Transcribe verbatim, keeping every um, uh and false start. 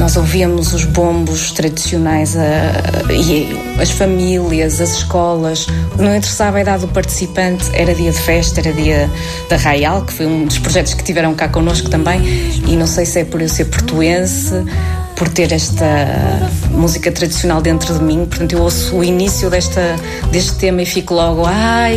nós ouvíamos os bombos tradicionais a, e as famílias, as escolas. Não interessava a idade do participante, era dia de festa, era dia da Arraial, que foi um dos projetos que tiveram cá connosco também, e não sei se é por eu ser portuense, por ter esta música tradicional dentro de mim, portanto eu ouço o início desta, deste tema e fico logo, ai,